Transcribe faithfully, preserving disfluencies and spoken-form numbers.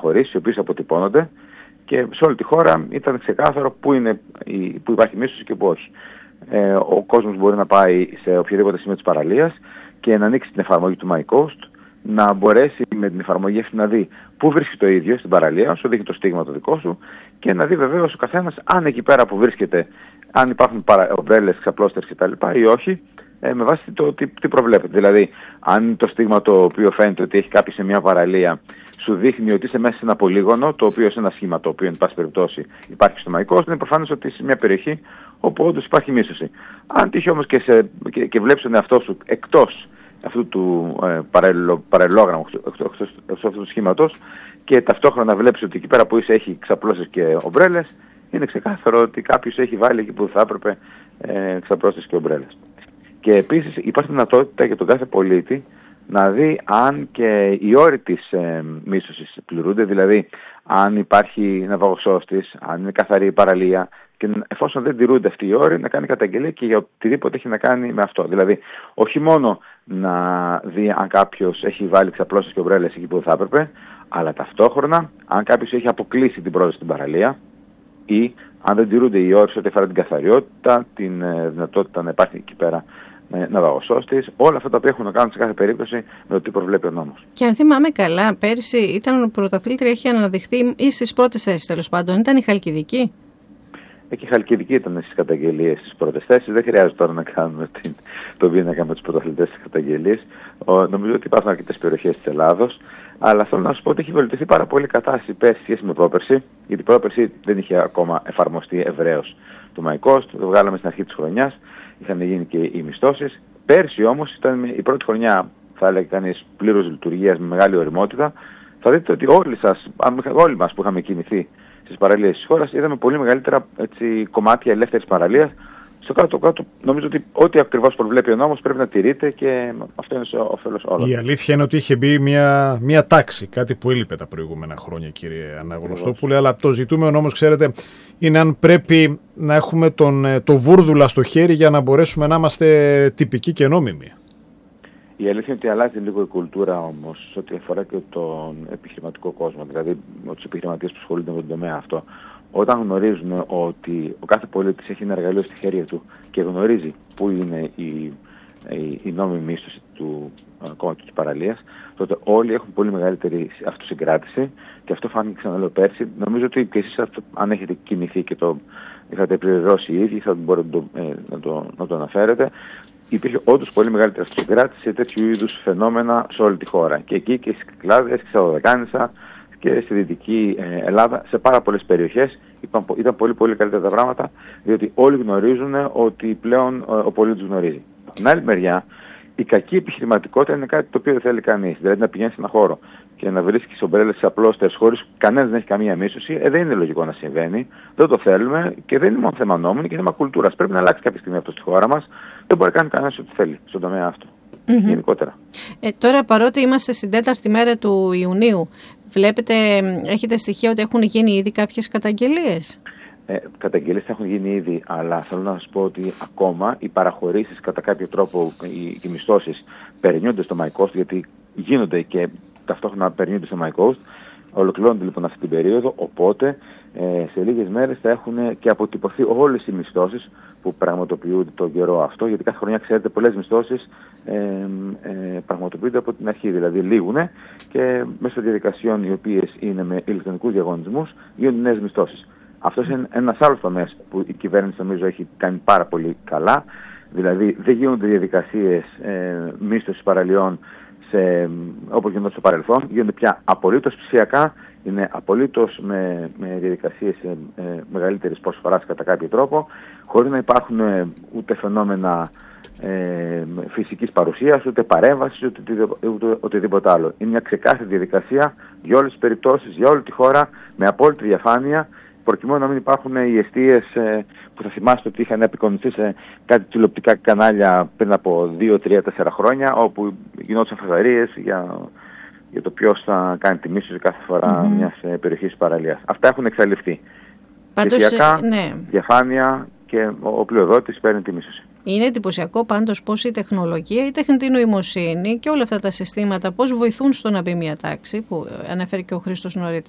παραχωρήσεις οι οποίες αποτυπώνονται και σε όλη τη χώρα ήταν ξεκάθαρο που, είναι, που υπάρχει μίσθωση και που όχι. Ε, ο κόσμος μπορεί να πάει σε οποιοδήποτε σημείο της παραλίας και να ανοίξει την εφαρμογή του MyCoast, να μπορέσει με την εφαρμογή αυτή να δει πού βρίσκεται το ίδιο στην παραλία, σου δείχνει το στίγμα το δικό σου και να δει βεβαίως ο καθένας αν εκεί πέρα που βρίσκεται, αν υπάρχουν ομπρέλες, ξαπλώστερες κτλ. Ή όχι, ε, με βάση το τι, τι προβλέπεται. Δηλαδή, αν το στίγμα το οποίο φαίνεται ότι έχει κάποιος σε μια παραλία σου δείχνει ότι είσαι μέσα σε ένα πολύγωνο, το οποίο σε ένα σχήμα το οποίο εν πάση περιπτώσει υπάρχει στο MyCoast, είναι προφανές ότι είσαι σε μια περιοχή όπου όντως υπάρχει μίσθωση. Αν τύχει όμως και, σε, και, και βλέπεις τον εαυτό σου εκτός αυτού του ε, παραλληλόγραμμου, εκτός αυτού του σχήματος και ταυτόχρονα βλέπεις ότι εκεί πέρα που είσαι έχει ξαπλώσεις και ομπρέλες, είναι ξεκάθαρο ότι κάποιος έχει βάλει εκεί που θα έπρεπε ε, ξαπλώσεις και ομπρέλες. Και επίσης υπάρχει δυνατότητα για τον κάθε πολίτη να δει αν και οι όροι της ε, μίσθωσης πληρούνται, δηλαδή αν υπάρχει ναυαγοσώστης, αν είναι καθαρή η παραλία και εφόσον δεν τηρούνται αυτοί οι όροι να κάνει καταγγελία και για οτιδήποτε έχει να κάνει με αυτό. Δηλαδή όχι μόνο να δει αν κάποιος έχει βάλει ξαπλώσεις και ομπρέλες εκεί που θα έπρεπε, αλλά ταυτόχρονα αν κάποιος έχει αποκλείσει την πρόσβαση στην παραλία ή αν δεν τηρούνται οι όροι ό,τι αφορά την καθαριότητα, την ε, δυνατότητα να υπάρχει εκεί πέρα ναυαγοσώστης, όλα αυτά τα οποία έχουν να κάνουν σε κάθε περίπτωση με το τι προβλέπει ο νόμος. Και αν θυμάμαι καλά, πέρσι ήταν πρωταθλήτρια, έχει αναδειχθεί ή στις πρώτες θέσεις τέλος πάντων, ήταν η Χαλκιδική. Εκεί η Χαλκιδική ήταν στις καταγγελίες στις πρώτες θέσεις. Δεν χρειάζεται τώρα να κάνουμε την, το πίνακα με τους πρωταθλητές στις καταγγελίες. Ο, νομίζω ότι υπάρχουν αρκετές περιοχές της Ελλάδος. Αλλά θέλω να σου πω ότι έχει βελτιωθεί πάρα πολύ η κατάσταση πέρσι σχέση με πρόπερσι. Γιατί πρόπερσι δεν είχε ακόμα εφαρμοστεί ευρέως το MyCoast. Το βγάλαμε στην αρχή της χρονιάς. Είχαν γίνει και οι μισθώσεις. Πέρσι όμως ήταν η πρώτη χρονιά, θα έλεγε κανείς, πλήρως λειτουργίας με μεγάλη ωριμότητα. Θα δείτε ότι όλοι, σας, όλοι μας που είχαμε κινηθεί στις παραλίες της χώρας είδαμε πολύ μεγαλύτερα έτσι, κομμάτια ελεύθερης παραλίας. Στο κάτω-κάτω νομίζω ότι ό,τι ακριβώς προβλέπει ο νόμος πρέπει να τηρείται και αυτό είναι σε όφελος όλων. Η αλήθεια είναι ότι είχε μπει μια, μια τάξη, κάτι που έλειπε τα προηγούμενα χρόνια, κύριε Αναγνωστόπουλε, αλλά το ζητούμενο όμως, ξέρετε, είναι αν πρέπει να έχουμε τον, το βούρδουλα στο χέρι για να μπορέσουμε να είμαστε τυπικοί και νόμιμοι. Η αλήθεια είναι ότι αλλάζει λίγο η κουλτούρα όμως ό,τι αφορά και τον επιχειρηματικό κόσμο, δηλαδή τους επιχειρηματίες που ασχολούνται με τον τομέα αυτό. Όταν γνωρίζουν ότι ο κάθε πολίτης έχει ένα εργαλείο στη χέρια του και γνωρίζει πού είναι η, η, η νόμιμη μίσθωση του κόμματος της παραλίας, τότε όλοι έχουν πολύ μεγαλύτερη αυτοσυγκράτηση και αυτό φάνηκε ξαναλέω πέρσι. Νομίζω ότι και εσείς αυτό, αν έχετε κινηθεί και το είχατε επιβεβαιώσει οι ίδιοι, θα μπορείτε να το, ε, να το, να το αναφέρετε. Υπήρχε όντως πολύ μεγαλύτερη αυτοσυγκράτηση σε τέτοιου είδους φαινόμενα σε όλη τη χώρα. Και εκεί και στις Κυκλάδες και στα Δωδεκάνησα και στη Δυτική Ελλάδα, σε πάρα πολλές περιοχές ήταν, ήταν πολύ πολύ καλύτερα τα πράγματα, διότι όλοι γνωρίζουν ότι πλέον ο πολίτης γνωρίζει. Από την άλλη μεριά, η κακή επιχειρηματικότητα είναι κάτι το οποίο δεν θέλει κανείς. Δηλαδή να πηγαίνει σε ένα χώρο και να βρίσκει ομπρέλες απλώστερες χωρίς κανένας δεν έχει καμία μίσθωση, ε, δεν είναι λογικό να συμβαίνει. Δεν το θέλουμε και δεν είναι μόνο θέμα νόμου, είναι θέμα κουλτούρας. Πρέπει να αλλάξει κάποια στιγμή αυτό στη χώρα μας. Δεν μπορεί να κάνει κανένας ό,τι θέλει στον τομέα αυτό. Mm-hmm. Γενικότερα. Ε, τώρα, παρότι είμαστε στην τέταρτη μέρα του Ιουνίου, βλέπετε, έχετε στοιχεία ότι έχουν γίνει ήδη κάποιες καταγγελίες? Ε, καταγγελίες έχουν γίνει ήδη, αλλά θέλω να σας πω ότι ακόμα οι παραχωρήσεις κατά κάποιο τρόπο, οι, οι μισθώσεις περνιούνται στο MyCoast, γιατί γίνονται και ταυτόχρονα περνιούνται στο MyCoast. Ολοκληρώνονται λοιπόν αυτή την περίοδο, οπότε ε, σε λίγες μέρες θα έχουν και αποτυπωθεί όλες οι μισθώσεις που πραγματοποιούνται τον καιρό αυτό, γιατί κάθε χρονιά, ξέρετε, πολλές μισθώσεις ε, ε, πραγματοποιούνται από την αρχή, δηλαδή λήγουν και μέσω διαδικασιών οι οποίες είναι με ηλεκτρονικούς διαγωνισμούς γίνονται νέες μισθώσεις. Αυτός είναι ένας άλλος τομέας που η κυβέρνηση νομίζω έχει κάνει πάρα πολύ καλά, δηλαδή δεν γίνονται διαδικασίες ε, μίσθωσης παραλιών σε, όπως γινόταν στο παρελθόν, γίνονται πια απολύτως ψηφιακά, είναι απολύτως με, με διαδικασίες ε, ε, μεγαλύτερης προσφοράς κατά κάποιο τρόπο, χωρίς να υπάρχουν ε, ούτε φαινόμενα ε, φυσικής παρουσίας, ούτε παρέμβασης, ούτε, ούτε, ούτε οτιδήποτε άλλο. Είναι μια ξεκάθαρη διαδικασία για όλες τις περιπτώσεις, για όλη τη χώρα, με απόλυτη διαφάνεια, προκειμένου να μην υπάρχουν οι εστίες ε, που θα θυμάστε ότι είχαν απεικονιστεί σε κάτι τηλεοπτικά κανάλια πριν από δύο, τρία, τέσσερα χρόνια, όπου γινόντουσαν φασαρίες για, για το ποιος θα κάνει τη μίσθωση κάθε φορά mm-hmm. μιας ε, περιοχής παραλίας. Αυτά έχουν εξαλειφθεί. Ψηφιακά, ναι. Διαφάνεια και ο, ο πλειοδότης παίρνει τη μίσθωση. Είναι εντυπωσιακό πάντως πώς η τεχνολογία, η τεχνητή νοημοσύνη και όλα αυτά τα συστήματα πώς βοηθούν στο να μπει μια τάξη, που αναφέρει και ο Χρήστος νωρίτερα.